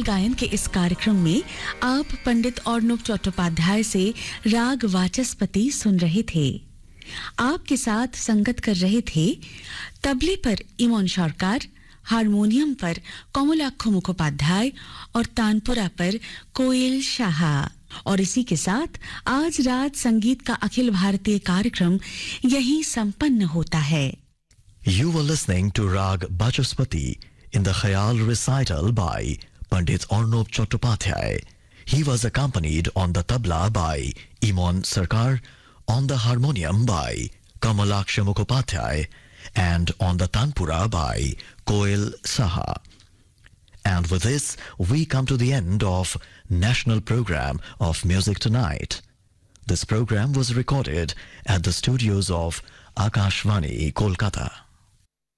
गायन के इस कार्यक्रम में आप पंडित अर्णव चट्टोपाध्याय से राग वाचस्पति सुन रहे थे। आपके साथ संगत कर रहे थे तबले पर इमोन सरकार, हारमोनियम पर कमलाक्ष मुखोपाध्याय और तानपुरा पर कोयल शाह। और इसी के साथ आज रात संगीत का अखिल भारतीय कार्यक्रम यहीं संपन्न होता है। You were listening to Rag Vachaspati in the Khayal recital by Pandit Arnob Chattopadhyay. He was accompanied on the tabla by Imon Sarkar, on the harmonium by Kamalaksha Mukhopadhyay, and on the tanpura by Koel Saha. And with this, we come to the end of National Program of Music Tonight. This program was recorded at the studios of Akashvani, Kolkata.